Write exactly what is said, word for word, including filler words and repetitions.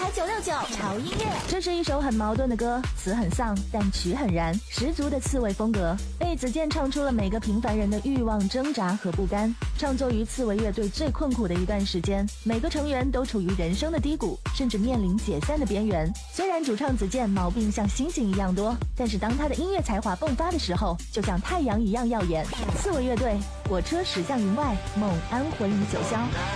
百九六九潮音乐。 这是一首很矛盾的歌，词很丧，但曲很燃，十足的刺猬风格。被子健唱出了每个平凡人的欲望、挣扎和不甘。创作于刺猬乐队最困苦的一段时间，每个成员都处于人生的低谷，甚至面临解散的边缘。虽然主唱子健毛病像星星一样多，但是当他的音乐才华迸发的时候，就像太阳一样耀眼。刺猬乐队，火车驶向云外，梦安魂于九霄。